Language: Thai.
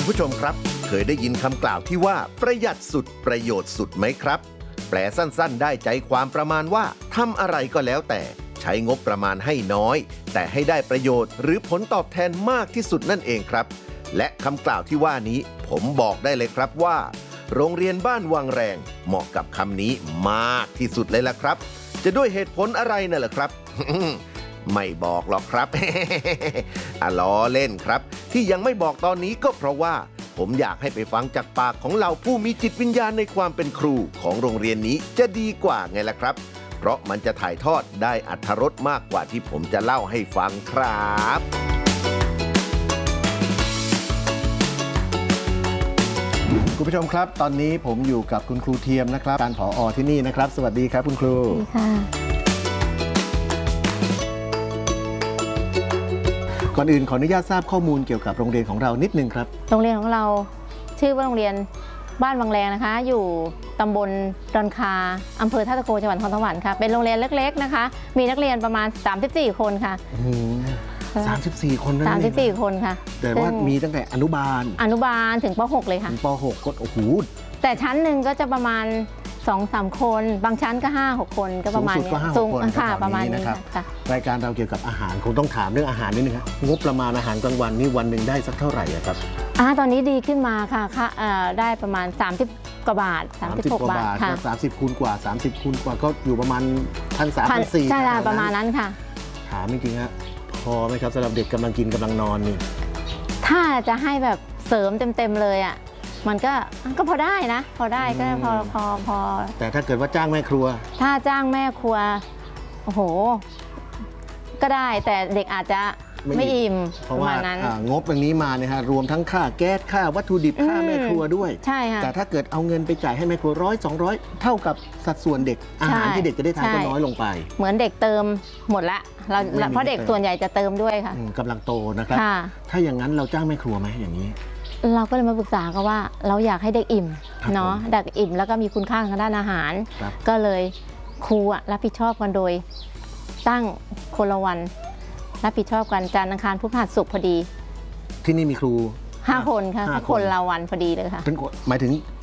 คุณผู้ชมครับเคยได้ยินคำกล่าวที่ว่าประหยัดสุดประโยชน์สุดไหมครับแปลสั้นๆได้ใจความประมาณว่าทำอะไรก็แล้วแต่ใช้งบประมาณให้น้อยแต่ให้ได้ประโยชน์หรือผลตอบแทนมากที่สุดนั่นเองครับและคำกล่าวที่ว่านี้ผมบอกได้เลยครับว่าโรงเรียนบ้านวังแรงเหมาะกับคำนี้มากที่สุดเลยล่ะครับจะด้วยเหตุผลอะไรน่ะล่ะครับ ไม่บอกหรอกครับ ล้อเล่นครับที่ยังไม่บอกตอนนี้ก็เพราะว่าผมอยากให้ไปฟังจากปากของเราผู้มีจิตวิญญาณในความเป็นครูของโรงเรียนนี้จะดีกว่าไงล่ะครับเพราะมันจะถ่ายทอดได้อรรถรสมากกว่าที่ผมจะเล่าให้ฟังครับคุณผู้ชมครับตอนนี้ผมอยู่กับคุณครูเทียมนะครับการผอ.ที่นี่นะครับสวัสดีครับคุณครูสวัสดีค่ะก่อนอื่นขออนุญาตทราบข้อมูลเกี่ยวกับโรงเรียนของเรานิดนึงครับโรงเรียนของเราชื่อว่าโรงเรียนบ้านวังแรงนะคะอยู่ตำบลดอนคาอำเภอท่าตะโกจังหวัดนครสวรรค์ค่ะเป็นโรงเรียนเล็กๆนะคะมีนักเรียนประมาณ34คนค่ะ 34 คนนั่นเอง 34คนค่ะแต่ว่ามีตั้งแต่อนุบาลถึงป .6 เลยค่ะถึงป .6 ก็โอ้โหแต่ชั้นหนึ่งก็จะประมาณ 2-3 คนบางชั้นก็ 5-6 คนก็ประมาณนี้สูงคนค่ะประมาณนี้นะครับรายการเราเกี่ยวกับอาหารคงต้องถามเรื่องอาหารนิดนึงครับงบประมาณอาหารกลางวันนี่วันหนึ่งได้สักเท่าไหร่ครับตอนนี้ดีขึ้นมาค่ะได้ประมาณ30 กว่าบาท36 บาทค่ะ 30 คูณกว่า30 คูณกว่าก็อยู่ประมาณ1,300-1,400 ใช่ประมาณนั้นค่ะถามจริงๆฮะพอไหมครับสำหรับเด็กกำลังกินกำลังนอนนี่ถ้าจะให้แบบเสริมเต็มเลยอ่ะมันก็พอได้นะพอได้ก็พอแต่ถ้าเกิดว่าจ้างแม่ครัวถ้าจ้างแม่ครัวโอ้โหก็ได้แต่เด็กอาจจะไม่อิ่มประมาณนั้นงบอย่างนี้มาเนี่ยฮะรวมทั้งค่าแก๊สค่าวัตถุดิบค่าแม่ครัวด้วยใช่ค่ะแต่ถ้าเกิดเอาเงินไปจ่ายให้แม่ครัว100-200เท่ากับสัดส่วนเด็กอาหารที่เด็กจะได้ทานก็น้อยลงไปเหมือนเด็กเติมหมดละเพราะเด็กส่วนใหญ่จะเติมด้วยค่ะกำลังโตนะครับถ้าอย่างนั้นเราจ้างแม่ครัวไหมอย่างนี้เราก็เลยมาปรึกษากันว่าเราอยากให้เด็กอิ่มเนาะเด็กอิ่มแล้วก็มีคุณค่าทางด้านอาหารก็เลยครูรับผิดชอบกันโดยตั้งคนละวันรับผิดชอบกันจันทร์อังคารพุธพฤหัสศุกร์พอดีที่นี่มีครู 5 คนค่ะคนละวันพอดีเลยค่ะหมายถึง